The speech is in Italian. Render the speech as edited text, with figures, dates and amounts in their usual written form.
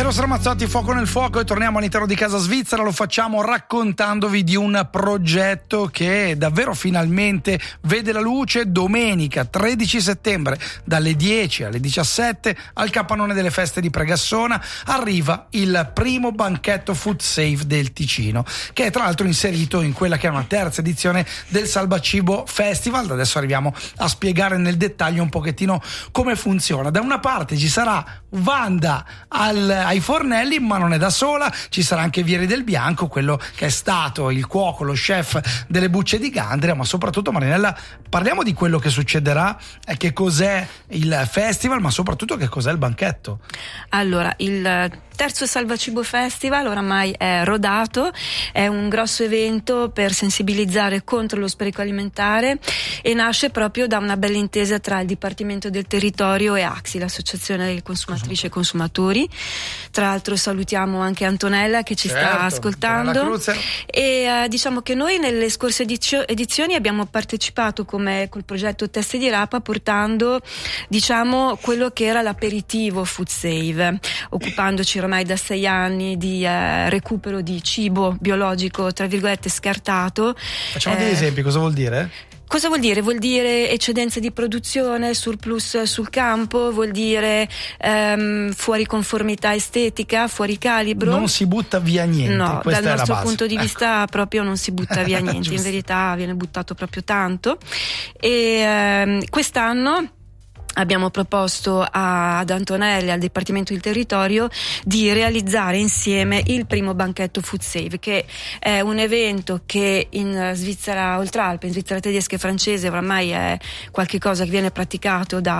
Eros Ramazzotti, Fuoco nel Fuoco, e torniamo all'interno di Casa Svizzera. Lo facciamo raccontandovi di un progetto che davvero finalmente vede la luce domenica 13 settembre dalle 10 alle 17 al Capannone delle Feste di Pregassona. Arriva il primo banchetto Food Safe del Ticino, che è tra l'altro inserito in quella che è una terza edizione del Salvacibo Festival. Adesso arriviamo a spiegare nel dettaglio un pochettino come funziona. Da una parte ci sarà Wanda ai fornelli, ma non è da sola, ci sarà anche Vieri del Bianco, quello che è stato il cuoco, lo chef delle bucce di Gandria. Ma soprattutto, Marinella, parliamo di quello che succederà, che cos'è il festival, ma soprattutto che cos'è il banchetto. Allora, il terzo Salvacibo Festival oramai è rodato, è un grosso evento per sensibilizzare contro lo spreco alimentare e nasce proprio da una bella intesa tra il Dipartimento del Territorio e AXI, l'Associazione delle Consumatrici e Consumatori. Tra l'altro salutiamo anche Antonella che ci sta ascoltando, e diciamo che noi nelle scorse edizioni abbiamo partecipato come col progetto Teste di Rapa, portando diciamo quello che era l'aperitivo Food Save, occupandoci ormai da 6 anni di recupero di cibo biologico tra virgolette scartato. Facciamo degli esempi, cosa vuol dire? Cosa vuol dire? Vuol dire eccedenze di produzione, surplus sul campo, vuol dire fuori conformità estetica, fuori calibro. Non si butta via niente. No, questa dal è nostro la base. punto di vista proprio non si butta via niente, in verità viene buttato proprio tanto. E quest'anno abbiamo proposto ad Antonelli, al Dipartimento del Territorio, di realizzare insieme il primo banchetto Food Save, che è un evento che in Svizzera Oltralpe, in Svizzera tedesca e francese, oramai è qualche cosa che viene praticato da